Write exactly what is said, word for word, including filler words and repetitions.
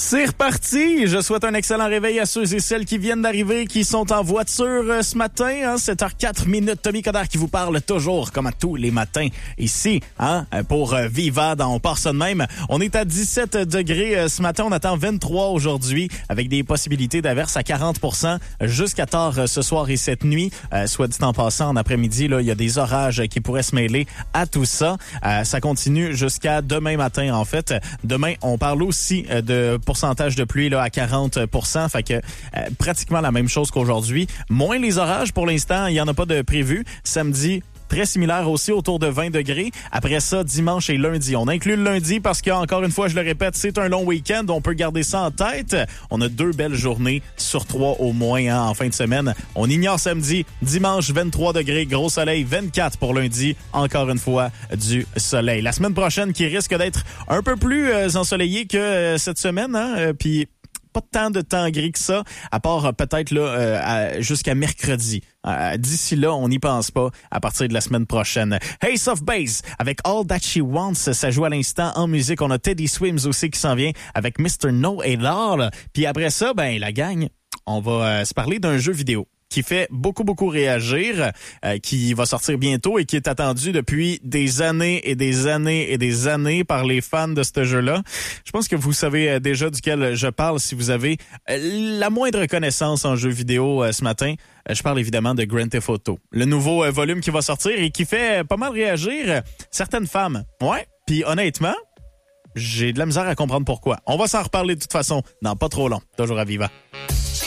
C'est reparti! Je souhaite un excellent réveil à ceux et celles qui viennent d'arriver, qui sont en voiture euh, ce matin. Hein, sept heures quatre minutes. Tommy Coderre qui vous parle toujours, comme à tous les matins, ici, hein, pour euh, Viva, dans On part ça de même. On est à dix-sept degrés euh, ce matin. On attend vingt-trois aujourd'hui, avec des possibilités d'averse à quarante pour cent jusqu'à tard euh, ce soir et cette nuit. Euh, soit dit en passant, en après-midi, là, il y a des orages qui pourraient se mêler à tout ça. Euh, ça continue jusqu'à demain matin, en fait. Demain, on parle aussi euh, de pourcentage de pluie là à quarante pour cent, fait que euh, pratiquement la même chose qu'aujourd'hui. Moins les orages pour l'instant, il y en a pas de prévu. Samedi, très similaire aussi, autour de vingt degrés. Après ça, dimanche et lundi. On inclut le lundi parce que, encore une fois, je le répète, c'est un long week-end. On peut garder ça en tête. On a deux belles journées sur trois au moins hein, en fin de semaine. On ignore samedi. Dimanche, vingt-trois degrés, gros soleil. vingt-quatre pour lundi. Encore une fois, du soleil. La semaine prochaine qui risque d'être un peu plus euh, ensoleillée que euh, cette semaine. Hein, euh, puis pas tant de temps gris que ça, à part euh, peut-être là euh, à, jusqu'à mercredi. Euh, d'ici là, on n'y pense pas à partir de la semaine prochaine. Hey, Soft Bass avec All That She Wants, ça joue à l'instant en musique. On a Teddy Swims aussi qui s'en vient avec mister No It All. Puis après ça, ben la gang, on va euh, se parler d'un jeu vidéo qui fait beaucoup, beaucoup réagir, euh, qui va sortir bientôt et qui est attendu depuis des années et des années et des années par les fans de ce jeu-là. Je pense que vous savez déjà duquel je parle si vous avez la moindre connaissance en jeu vidéo euh, ce matin. Je parle évidemment de Grand Theft Auto, le nouveau euh, volume qui va sortir et qui fait pas mal réagir certaines femmes. Ouais, puis honnêtement, j'ai de la misère à comprendre pourquoi. On va s'en reparler de toute façon dans pas trop long. Toujours à Viva.